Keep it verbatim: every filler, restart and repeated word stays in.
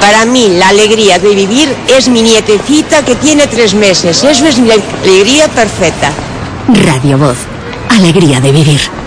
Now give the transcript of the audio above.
Para mí, la alegría de vivir es mi nietecita que tiene tres meses. Eso es la alegría perfecta. Radio Voz. Alegría de vivir.